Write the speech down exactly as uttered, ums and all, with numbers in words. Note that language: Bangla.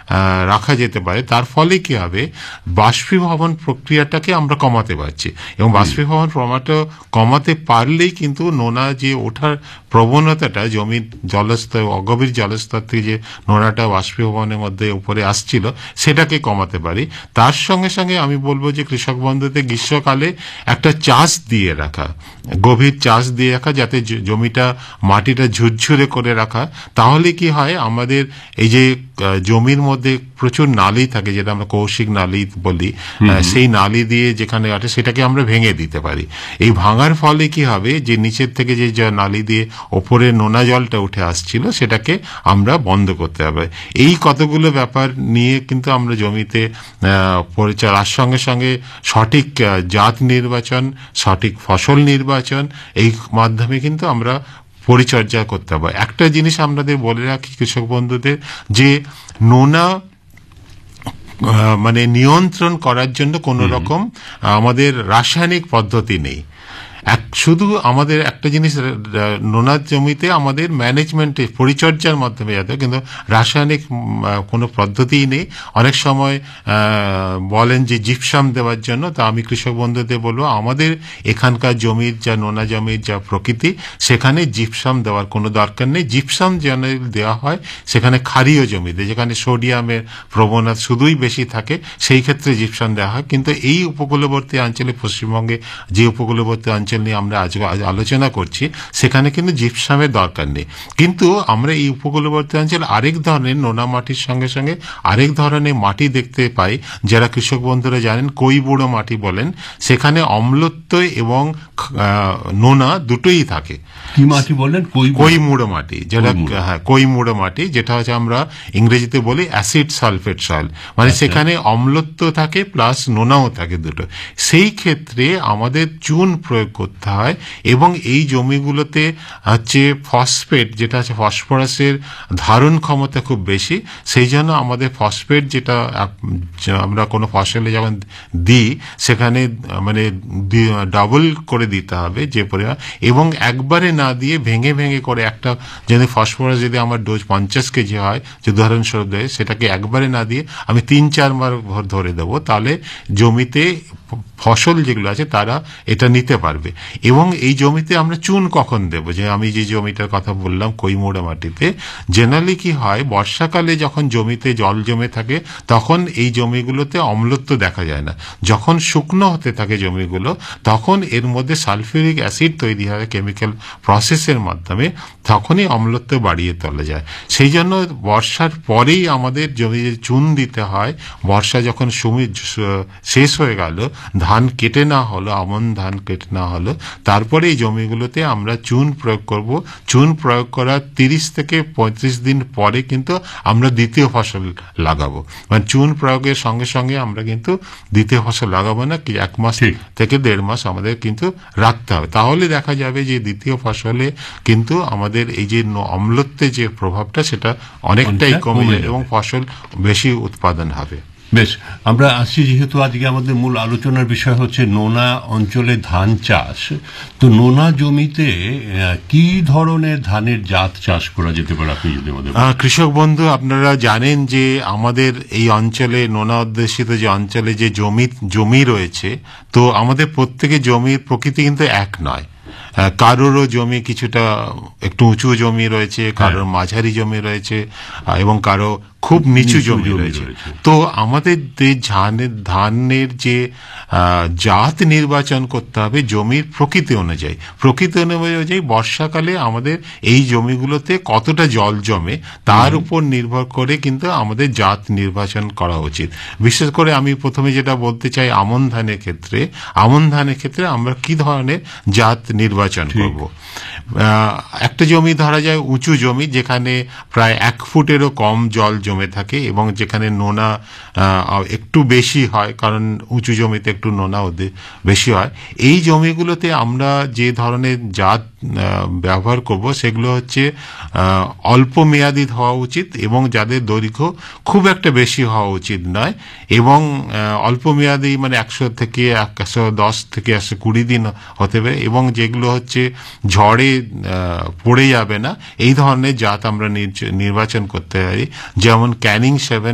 রাখা যেতে পারে, তার ফলে কি হবে, বাষ্পীভবন প্রক্রিয়াটাকে আমরা কমাতে পারছি, এবং বাষ্পীভবন প্রমাণটা কমাতে পারলেই কিন্তু নোনা যে ওঠার প্রবণতাটা জমির জলস্তর, অগভীর জলস্তর থেকে যে নোনাটা বাষ্পীভবনের মধ্যে উপরে আসছিল সেটাকে কমাতে পারি। তার সঙ্গে সঙ্গে আমি বলবো যে কৃষক বন্ধুদের গ্রীষ্মকালে একটা চাষ দিয়ে রাখা, গভীর চাষ দিয়ে রাখা, যাতে জমিটা মাটিটা ঝুরঝুরে করে রাখা। তাহলে কি হয়, আমাদের এই যে জমির মধ্যে প্রচুর নালী থাকে, যেটা আমরা কৌশিক নালী বলি, সেই নালী দিয়ে যেখানে আছে সেটাকে আমরা ভেঙে দিতে পারি। এই ভাঙার ফলে কি হবে, যে নিচের থেকে যে নালী দিয়ে ওপরে নোনা জলটা উঠে আসছিল সেটাকে আমরা বন্ধ করতে হবে। এই কতগুলো ব্যাপার নিয়ে কিন্তু আমরা জমিতে পরিচর্যার সঙ্গে সঙ্গে সঠিক জাত নির্বাচন, সঠিক ফসল নির্বাচন, এই মাধ্যমে কিন্তু আমরা পরিচর্যা করতে হবে। একটা জিনিস আমাদের বলে রাখি কৃষক বন্ধুদের, যে নোনা মানে নিয়ন্ত্রণ করার জন্য কোনো রকম আমাদের রাসায়নিক পদ্ধতি নেই। এক শুধু আমাদের একটা জিনিস, নোনার জমিতে আমাদের ম্যানেজমেন্টে পরিচর্যার মাধ্যমে যাতে, কিন্তু রাসায়নিক কোনো পদ্ধতিই নেই। অনেক সময় বলেন যে জিপসাম দেওয়ার জন্য, তা আমি কৃষক বন্ধুদের বলবো আমাদের এখানকার জমির যা নোনা জমির যা প্রকৃতি, সেখানে জিপসাম দেওয়ার কোনো দরকার নেই। জিপসাম যেন দেওয়া হয় সেখানে ক্ষারীয় জমিতে, যেখানে সোডিয়ামের প্রবণতা শুধুই বেশি থাকে, সেই ক্ষেত্রে জিপসাম দেওয়া হয়। কিন্তু এই উপকূলবর্তী অঞ্চলে, পশ্চিমবঙ্গে যে উপকূলবর্তী অঞ্চল নিয়ে আমরা আজ আলোচনা করছি, সেখানে কিন্তু জিপসামের দরকার নেই। কিন্তু আমরা এই উপকূলবর্তী অঞ্চল আরেক ধরনের নোনা মাটির সঙ্গে সঙ্গে আরেক ধরনের মাটি দেখতে পাই, যারা কৃষক বন্ধুরা জানেন কৈবুড়ো মাটি বলেন। সেখানে অম্লত্ব এবং নোনা দুটোই থাকে। কি মাটি বলেন? কৈমুড়ো মাটি, যেটা হ্যাঁ কৈমুড়ো মাটি, যেটা হচ্ছে আমরা ইংরেজিতে বলি অ্যাসিড সালফেট সয়েল, মানে সেখানে অম্লত্ব থাকে প্লাস নোনাও থাকে দুটো। সেই ক্ষেত্রে আমাদের চুন প্রয়োগ করতে হয়, এবং এই জমিগুলোতে হচ্ছে ফসফেট, যেটা আছে ফসফরাসের ধারণ ক্ষমতা খুব বেশি, সেই জন্য আমাদের ফসফেট যেটা আমরা কোনো ফসলে যখন দিই সেখানে মানে ডাবল করে দিতে হবে যে পরিমাণ, এবং একবারে না দিয়ে ভেঙে ভেঙে করে একটা, যদি ফসফরাস যদি আমার ডোজ পঞ্চাশ কেজি হয়, যে উদাহরণস্বরূপ দেয়, সেটাকে একবারে না দিয়ে আমি তিন চারবার ধরে দেবো, তাহলে জমিতে ফসল যেগুলো আছে তারা এটা নিতে পারবে। এবং এই জমিতে আমরা চুন কখন দেব, যে আমি যে জমিটার কথা বললাম কৈমুড়া মাটিতে, জেনারেলি কি হয়, বর্ষাকালে যখন জমিতে জল জমে থাকে তখন এই জমিগুলোতে অম্লত্ব দেখা যায় না। যখন শুকনো হতে থাকে জমিগুলো, তখন এর মধ্যে সালফিউরিক অ্যাসিড তৈরি হয় কেমিক্যাল প্রসেসের মাধ্যমে, তখনই অম্লত্ব বাড়িয়ে তোলা যায়। সেই জন্য বর্ষার পরেই আমাদের জমিতে চুন দিতে হয়। বর্ষা যখন শেষ হয়ে গেল, ধান কেটে না হলো, আমন ধান কেটে না হলো, তারপরে এই জমিগুলোতে আমরা চুন প্রয়োগ করব। চুন প্রয়োগ করার তিরিশ থেকে পঁয়ত্রিশ দিন পরে কিন্তু আমরা দ্বিতীয় ফসল লাগাবো। মানে চুন প্রয়োগের সঙ্গে সঙ্গে আমরা কিন্তু দ্বিতীয় ফসল লাগাবো না, কি এক মাস থেকে দেড় মাস আমাদের কিন্তু রাখতে হবে। তাহলে দেখা যাবে যে দ্বিতীয় ফসলে কিন্তু আমাদের এই যে অম্লত্বের যে প্রভাবটা, সেটা অনেকটাই কমে যাবে এবং ফসল বেশি উৎপাদন হবে। বেশ, আমরা আসছি, যেহেতু আজকে আমাদের মূল আলোচনার বিষয় হচ্ছে নোনা অঞ্চলে ধান চাষ, তো নোনা জমিতে কি ধরনের ধানের জাত চাষ করা যেতে পারে আপনি যদি আমাদের? কৃষক বন্ধু, আপনারা জানেন যে আমাদের এই অঞ্চলে, নোনা অধ্যুষিত যে অঞ্চলে যে জমি জমি রয়েছে, তো আমাদের প্রত্যেকের জমির প্রকৃতি কিন্তু এক নয়। কারোরও জমি কিছুটা একটু উঁচু জমি রয়েছে, কারোর মাঝারি জমি রয়েছে, এবং কারো খুব নিচু জমি রয়েছে। তো আমাদের ধানের ধানের যে জাত নির্বাচন করতে হবে জমির প্রকৃতি অনুযায়ী। প্রকৃতি অনুযায়ী বর্ষাকালে আমাদের এই জমিগুলোতে কতটা জল জমে তার উপর নির্ভর করে কিন্তু আমাদের জাত নির্বাচন করা উচিত। বিশেষ করে আমি প্রথমে যেটা বলতে চাই, আমন ধানের ক্ষেত্রে আমন ধানের ক্ষেত্রে আমরা কি ধরনের জাত নির্বাচন করব। একটা জমি ধরা যায় উঁচু জমি, যেখানে প্রায় এক ফুটেরও কম জল জমে থাকে এবং যেখানে নোনা একটু বেশি হয়, কারণ উঁচু জমিতে একটু নোনা ওদের বেশি হয়। এই জমিগুলোতে আমরা যে ধরনের জাত ব্যবহার করব সেগুলো হচ্ছে অল্প মেয়াদি হওয়া উচিত, এবং যাদের দৈর্ঘ্য খুব একটা বেশি হওয়া উচিত নয়, এবং অল্প মেয়াদি মানে একশো থেকে একশো দশ থেকে একশো কুড়ি দিন হতে পারে, এবং যেগুলো হচ্ছে ঝড়ে পড়ে যাবে না, এই ধরনের জাত আমরা নির্বাচন করতে পারি। যেমন ক্যানিং সেভেন